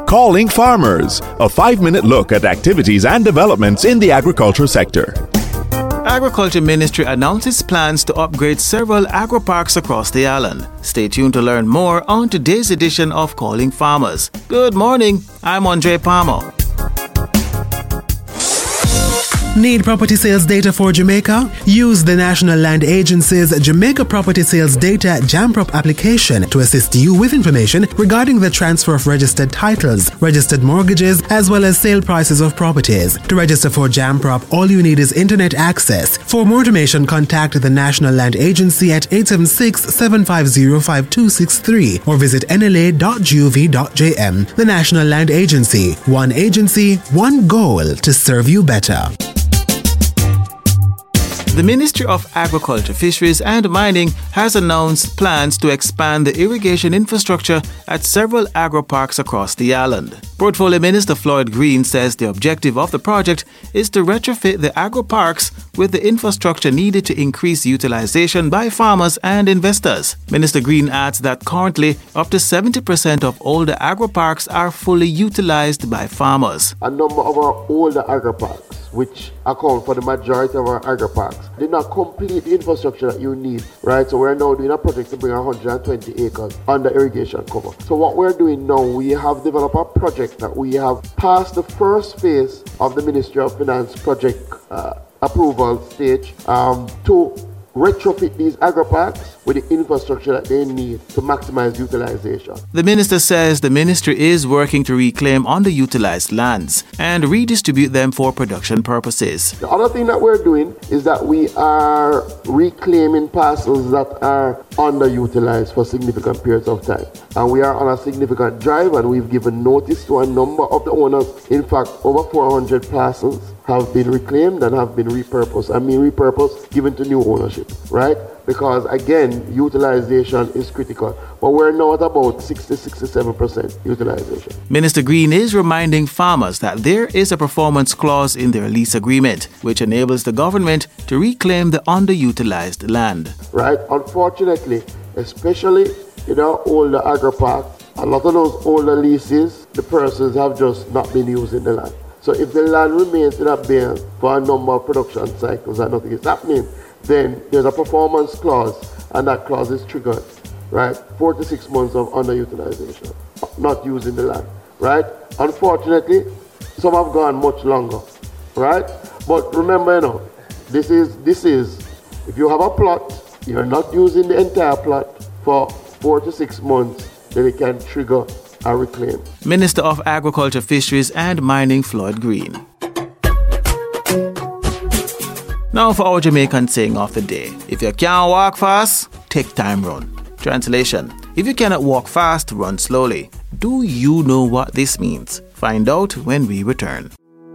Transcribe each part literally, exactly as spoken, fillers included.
Calling Farmers, a five-minute look at activities and developments in the agriculture sector. Agriculture Ministry announces plans to upgrade several agro-parks across the island. Stay tuned to learn more on today's edition of Calling Farmers. Good morning, I'm Andre Palmer. Need property sales data for Jamaica? Use the National Land Agency's Jamaica Property Sales Data JAMPROP application to assist you with information regarding the transfer of registered titles, registered mortgages, as well as sale prices of properties. To register for JAMPROP, all you need is internet access. For more information, contact the National Land Agency at eight seven six, seven five zero, five two six three or visit N L A dot gov dot j m. The National Land Agency. One agency, one goal to serve you better. The Ministry of Agriculture, Fisheries and Mining has announced plans to expand the irrigation infrastructure at several agro-parks across the island. Portfolio Minister Floyd Green says the objective of the project is to retrofit the agro-parks with the infrastructure needed to increase utilization by farmers and investors. Minister Green adds that currently up to seventy percent of older agro-parks are fully utilized by farmers. A number of our older agro-parks, which account for the majority of our agro-parks, did not complete the infrastructure that you need, right? So we're now doing a project to bring one hundred twenty acres under irrigation cover. So what we're doing now, we have developed a project that we have passed the first phase of the Ministry of Finance project uh, approval stage um, to retrofit these agro-parks with the infrastructure that they need to maximize utilization. The minister says the ministry is working to reclaim underutilized lands and redistribute them for production purposes. The other thing that we're doing is that we are reclaiming parcels that are underutilized for significant periods of time. And we are on a significant drive, and we've given notice to a number of the owners. In fact, over four hundred parcels have been reclaimed and have been repurposed. I mean repurposed, given to new ownership, right? Because again, utilization is critical. But we're now at about sixty to sixty-seven percent utilization. Minister Green is reminding farmers that there is a performance clause in their lease agreement, which enables the government to reclaim the underutilized land. Right? Unfortunately, especially in our older agro-parks, a lot of those older leases, the persons have just not been using the land. So if the land remains in abeyance for a number of production cycles and nothing is happening, then there's a performance clause, and that clause is triggered, right? Four to six months of underutilization, not using the land, right? Unfortunately, some have gone much longer, right? But remember, you know, this is, this is, if you have a plot, you're not using the entire plot for four to six months, then it can trigger a reclaim. Minister of Agriculture, Fisheries and Mining Floyd Green. Now for our Jamaican saying of the day. If you can't walk fast, take time run. Translation: if you cannot walk fast, run slowly. Do you know what this means? Find out when we return.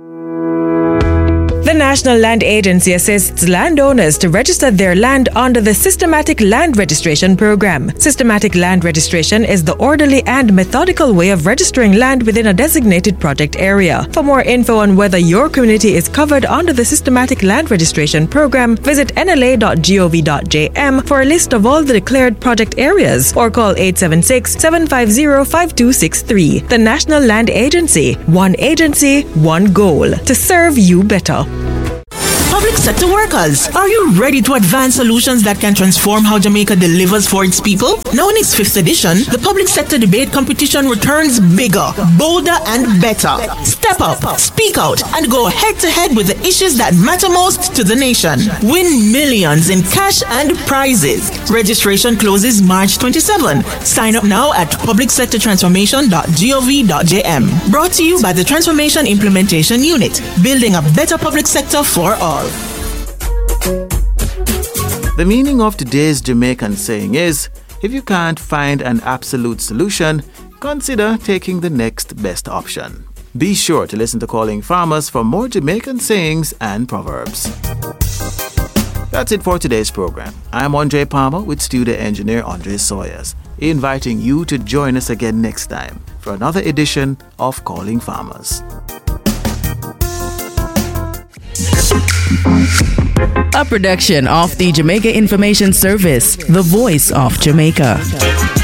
The National Land Agency assists landowners to register their land under the Systematic Land Registration Program. Systematic Land Registration is the orderly and methodical way of registering land within a designated project area. For more info on whether your community is covered under the Systematic Land Registration Program, visit N L A dot gov dot j m for a list of all the declared project areas or call eight seven six, seven five zero, five two six three. The National Land Agency. One agency, one goal. To serve you better. Public sector workers, are you ready to advance solutions that can transform how Jamaica delivers for its people? Now in its fifth edition, the Public Sector Debate Competition returns bigger, bolder, and better. Step up, speak out, and go head-to-head with the issues that matter most to the nation. Win millions in cash and prizes. Registration closes March twenty-seventh. Sign up now at public sector transformation dot gov dot j m. Brought to you by the Transformation Implementation Unit, building a better public sector for all. The meaning of today's Jamaican saying is, if you can't find an absolute solution, consider taking the next best option. Be sure to listen to Calling Farmers for more Jamaican sayings and proverbs. That's it for today's program. I'm Andre Palmer with studio engineer Andre Sawyers, inviting you to join us again next time for another edition of Calling Farmers. A production of the Jamaica Information Service, the voice of Jamaica.